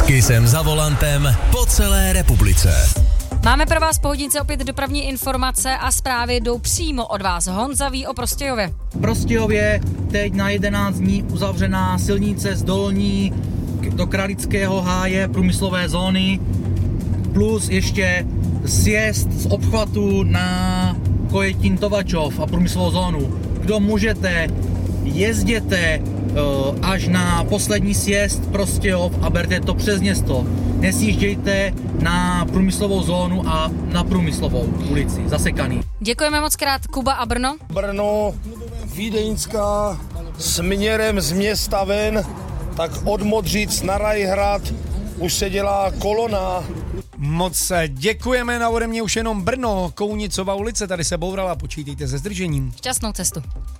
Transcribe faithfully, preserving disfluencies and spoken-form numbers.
S Kissem za volantem po celé republice. Máme pro vás po hodince opět dopravní informace a zprávy jdou přímo od vás. Honza ví o Prostějově. V Prostějově teď na jedenáct dní uzavřená silnice z Dolní do Kralického háje průmyslové zóny, plus ještě sjezd z obchvatu na Kojetín Tovačov a průmyslovou zónu. Kdo můžete, jezděte uh, až na poslední sjezd Prostějov a berte to přes město. Nesjíždějte na průmyslovou zónu a na průmyslovou ulici, zasekaný. Děkujeme moc krát. Kuba a Brno? Brno, Vídeňská, směrem z města ven, tak od Modřic na Rajhrad už se dělá kolona. Moc děkujeme, na ode mě už jenom Brno, Kounicova ulice, tady se bourala, počítejte se zdržením. Šťastnou cestu.